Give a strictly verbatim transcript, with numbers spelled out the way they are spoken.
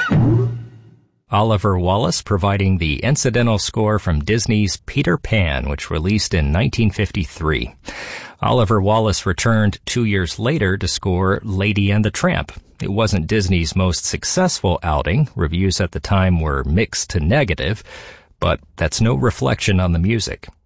Oliver Wallace providing the incidental score from Disney's Peter Pan, which released in nineteen fifty-three. Oliver Wallace returned two years later to score Lady and the Tramp. It wasn't Disney's most successful outing. Reviews at the time were mixed to negative, but that's no reflection on the music.